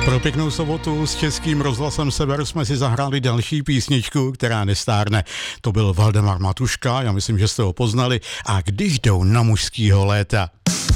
Pro pěknou sobotu s Českým rozhlasem Sever jsme si zahráli další písničku, která nestárne. To byl Valdemar Matuška, já myslím, že jste ho poznali. A když jdou na mužskýho léta.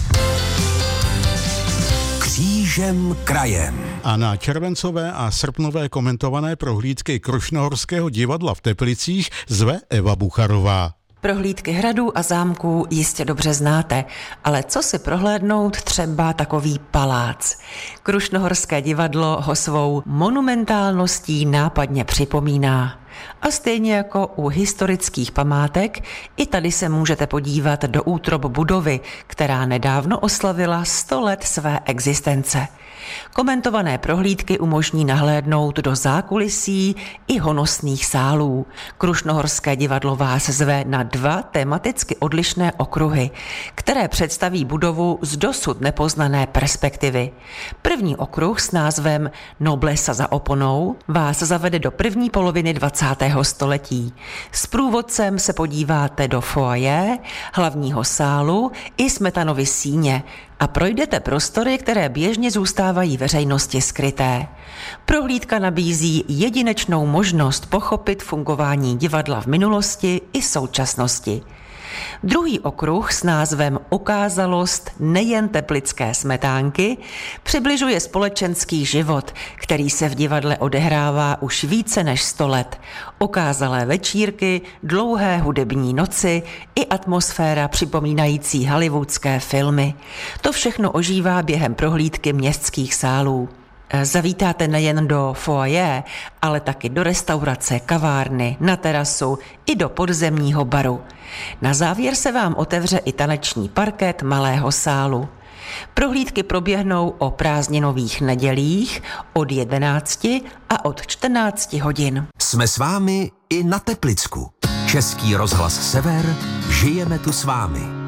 Křížem krajem. A na červencové a srpnové komentované prohlídky Krušnohorského divadla v Teplicích zve Eva Bucharová. Prohlídky hradů a zámků jistě dobře znáte, ale co si prohlédnout třeba takový palác? Krušnohorské divadlo ho svou monumentálností nápadně připomíná. A stejně jako u historických památek, i tady se můžete podívat do útrob budovy, která nedávno oslavila 100 let své existence. Komentované prohlídky umožní nahlédnout do zákulisí i honosných sálů. Krušnohorské divadlo vás zve na 2 tematicky odlišné okruhy, které představí budovu z dosud nepoznané perspektivy. První okruh s názvem Noblesa za oponou vás zavede do první poloviny 20. století. S průvodcem se podíváte do foyer, hlavního sálu i Smetanovy síně a projdete prostory, které běžně zůstávají veřejnosti skryté. Prohlídka nabízí jedinečnou možnost pochopit fungování divadla v minulosti i současnosti. Druhý okruh s názvem Ukázalost nejen teplické smetánky přibližuje společenský život, který se v divadle odehrává už více než 100 let. Okázalé večírky, dlouhé hudební noci i atmosféra připomínající hollywoodské filmy. To všechno ožívá během prohlídky městských sálů. Zavítáte nejen do foyer, ale taky do restaurace, kavárny, na terasu i do podzemního baru. Na závěr se vám otevře i taneční parket malého sálu. Prohlídky proběhnou o prázdninových nedělích od 11 a od 14 hodin. Jsme s vámi i na Teplicku. Český rozhlas Sever, žijeme tu s vámi.